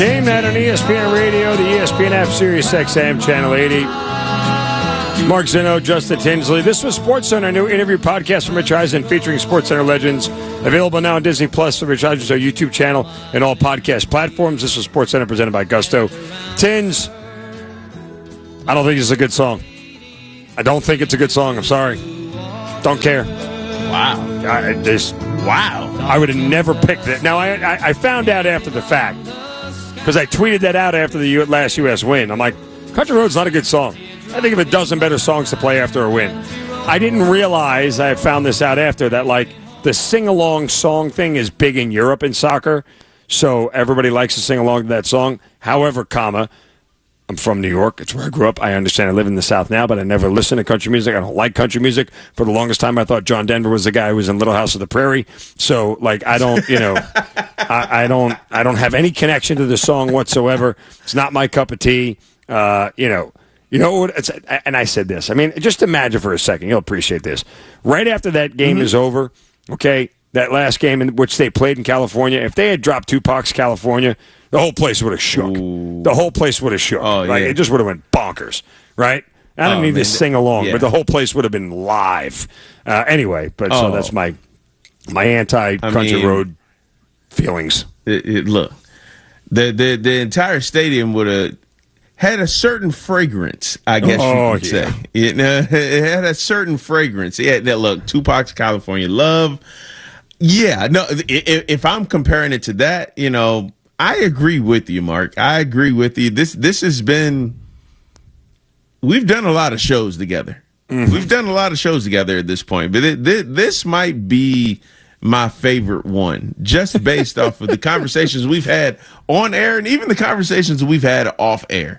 Game night on ESPN Radio, the ESPN app, Sirius XM, Channel 80. Mark Zinno, Justin Tinsley. This was SportsCenter, a new interview podcast from Rich Eisen featuring SportsCenter legends. Available now on Disney Plus, the Rich Eisen Show YouTube channel, and all podcast platforms. This was SportsCenter presented by Gusto. Tins, I don't think it's a good song. I don't think it's a good song. I'm sorry. Don't care. Wow. Wow. I would have never picked it. Now, I found out after the fact, because I tweeted that out after the last U.S. win. I'm like, Country Road's not a good song. I think of a dozen better songs to play after a win. I didn't realize, I found this out after, that like the sing-along song thing is big in Europe in soccer, so everybody likes to sing along to that song. However, I'm from New York. It's where I grew up. I understand I live in the South now, but I never listened to country music. I don't like country music. For the longest time, I thought John Denver was the guy who was in Little House of the Prairie. So, like, I don't, I don't have any connection to the song whatsoever. It's not my cup of tea. You know what? And I said this. I mean, just imagine for a second. You'll appreciate this. Right after that game is over, okay, that last game in which they played in California, if they had dropped Tupac's California, the whole place would have shook. Ooh. The whole place would have shook. Oh, like, yeah. it just would have went bonkers, right? I don't need to sing along, but the whole place would have been live. Anyway, so that's my anti-country road feelings. Look, the entire stadium would have had a certain fragrance, I guess you could say. It had a certain fragrance. Yeah, look, Tupac's California Love. Yeah, no, if I'm comparing it to that, I agree with you, Mark. I agree with you. This has been, we've done a lot of shows together. Mm-hmm. We've done a lot of shows together at this point, but this might be my favorite one, just based off of the conversations we've had on air and even the conversations we've had off air.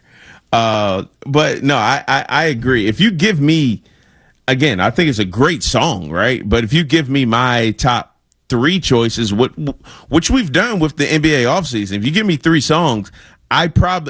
But no, I agree. If you give me, again, I think it's a great song, right? But if you give me my top three choices, which we've done with the NBA offseason, if you give me three songs, I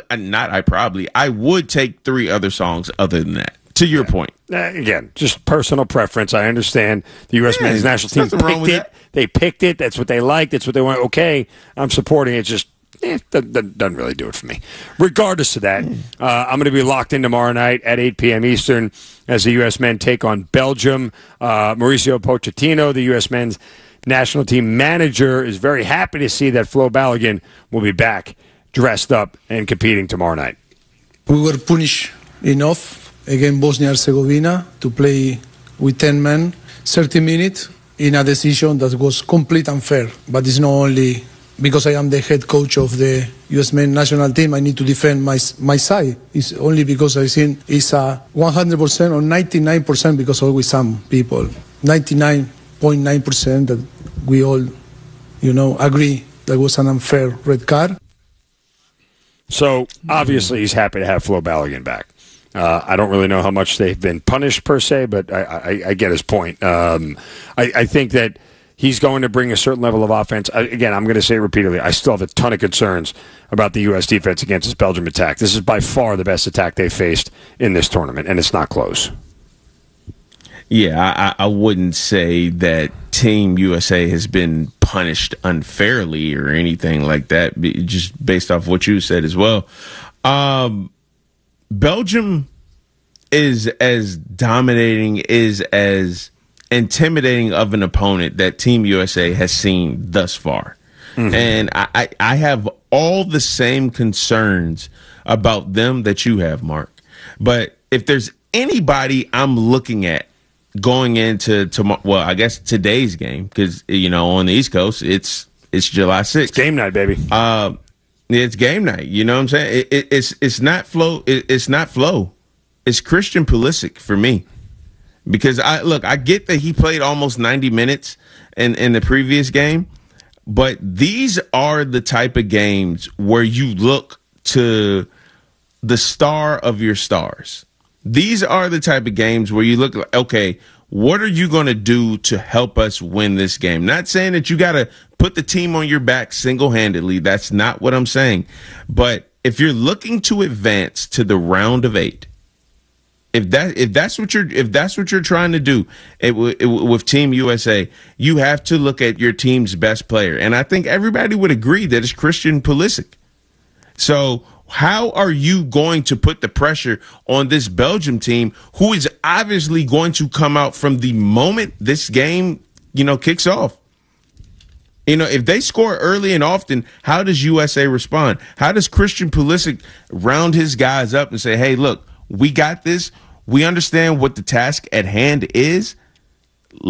would take three other songs other than that. To your point. Again, just personal preference. I understand the U.S. men's national team picked it. They picked it. That's what they liked. That's what they want. Okay, I'm supporting it. Just that doesn't really do it for me. Regardless of that, I'm going to be locked in tomorrow night at 8 p.m. Eastern as the U.S. men take on Belgium. Mauricio Pochettino, the U.S. men's national team manager, is very happy to see that Flo Balogun will be back dressed up and competing tomorrow night. We were punished enough against Bosnia-Herzegovina to play with 10 men, 30 minutes in a decision that was complete unfair. But it's not only because I am the head coach of the U.S. men's national team, I need to defend my side. It's only because I think it's a 100% or 99% because always some people, 99.9% that we all, agree that was an unfair red card. So obviously he's happy to have Flo Balogun back. I don't really know how much they've been punished per se, but I get his point. I think that he's going to bring a certain level of offense. Again, I'm going to say it repeatedly. I still have a ton of concerns about the U.S. defense against this Belgium attack. This is by far the best attack they've faced in this tournament, and it's not close. Yeah, I wouldn't say that Team USA has been punished unfairly or anything like that, just based off what you said as well. Belgium is as dominating, is as intimidating of an opponent that Team USA has seen thus far. Mm-hmm. And I have all the same concerns about them that you have, Mark. But if there's anybody I'm looking at going into I guess today's game, because on the East Coast it's July 6th. It's game night, baby. It's game night. You know what I'm saying? It's not Flo. It's not Flo. It's Christian Pulisic for me, because I get that he played almost 90 minutes in the previous game, but these are the type of games where you look to the star of your stars. These are the type of games where you look like, okay, what are you going to do to help us win this game? Not saying that you got to put the team on your back single-handedly. That's not what I'm saying. But if you're looking to advance to the round of 8, if that's what you're trying to do with Team USA, you have to look at your team's best player. And I think everybody would agree that it's Christian Pulisic. So how are you going to put the pressure on this Belgium team, who is obviously going to come out from the moment this game, kicks off? If they score early and often, how does USA respond? How does Christian Pulisic round his guys up and say, hey, look, we got this. We understand what the task at hand is.